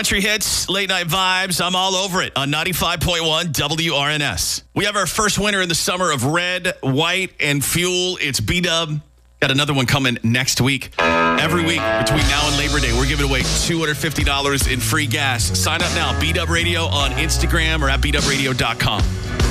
Country hits, late night vibes. I'm all over it on 95.1 WRNS. We have our first winner in the summer of Red, White, and Fuel. It's B-Dub. Got another one coming next week. Every week between now and Labor Day, we're giving away $250 in free gas. Sign up now, B-Dub Radio on Instagram or at bdubradio.com.